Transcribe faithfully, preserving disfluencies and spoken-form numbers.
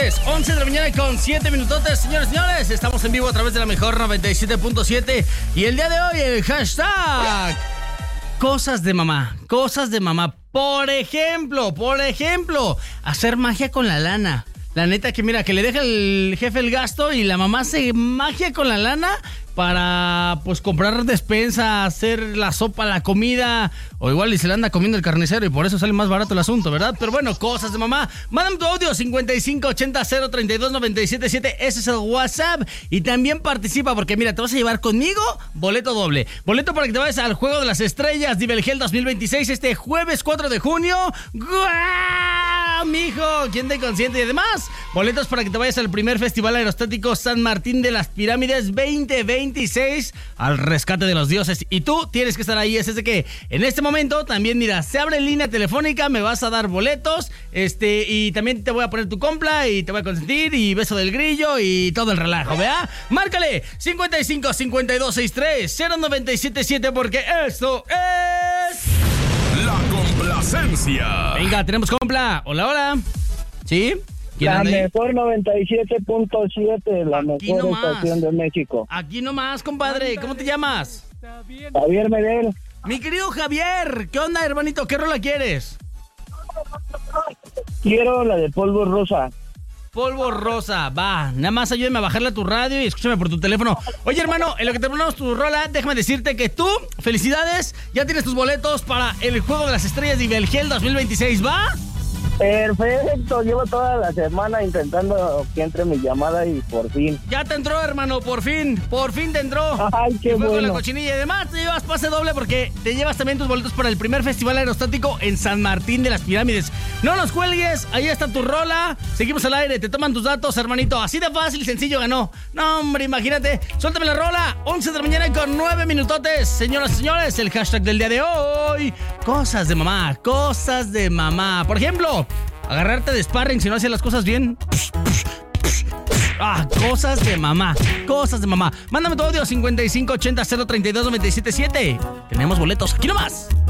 jueves, once de la mañana con siete minutotes, señores y señores. Estamos en vivo a través de la mejor noventa y siete punto siete. Y el día de hoy el hashtag cosas de mamá, cosas de mamá. Por ejemplo, por ejemplo, hacer magia con la lana. La neta que mira, que le deja el jefe el gasto y la mamá hace magia con la lana para, pues, comprar despensa, hacer la sopa, la comida, o igual y se le anda comiendo el carnicero y por eso sale más barato el asunto, ¿verdad? Pero bueno, cosas de mamá. Mándame tu audio cincuenta y cinco ochenta cero treinta y dos noventa y siete siete, ese es el WhatsApp. Y también participa porque mira, te vas a llevar conmigo boleto doble. Boleto para que te vayas al Juego de las Estrellas de Belgel dos mil veintiséis este jueves cuatro de junio. ¡Guau, mijo! ¿Quién te consiente? Y además, boletos para que te vayas al primer Festival Aerostático San Martín de las Pirámides veinte veintiséis al rescate de los dioses. Y tú tienes que estar ahí. Es de que en este momento también, mira, se abre línea telefónica, me vas a dar boletos, este, y también te voy a poner tu compra y te voy a consentir y beso del grillo y todo el relajo, ¿verdad? Márcale cincuenta y cinco cincuenta y dos sesenta y tres cero noventa y siete siete porque esto es La Complacencia. Venga, tenemos compla. Hola, hola. ¿Sí? La mejor noventa y siete punto siete, la Aquí mejor nomás. estación de México. Aquí nomás, compadre. ¿Cómo te llamas? Javier Medel. Mi querido Javier, ¿qué onda, hermanito? ¿Qué rola quieres? Quiero la de Polvo Rosa. Polvo rosa, va. Nada más ayúdame a bajarle a tu radio y escúchame por tu teléfono. Oye, hermano, en lo que terminamos tu rola, déjame decirte que tú, felicidades, ya tienes tus boletos para el Juego de las Estrellas de Belgel dos mil veintiséis, ¿va? Perfecto, llevo toda la semana intentando que entre mi llamada y por fin. Ya te entró, hermano, por fin, por fin te entró. Ay, qué y fue bueno. con la cochinilla. Y además te llevas pase doble porque te llevas también tus boletos para el primer Festival Aerostático en San Martín de las Pirámides. No nos cuelgues, ahí está tu rola. Seguimos al aire, te toman tus datos, hermanito. Así de fácil y sencillo ganó. No, hombre, imagínate. Suéltame la rola, once de la mañana con nueve minutotes. Señoras y señores, el hashtag del día de hoy: cosas de mamá, cosas de mamá. Por ejemplo, agarrarte de sparring si no haces las cosas bien. Ah, cosas de mamá, cosas de mamá. Mándame tu audio cincuenta y cinco ochenta cero treinta y dos noventa y siete siete. Tenemos boletos aquí nomás.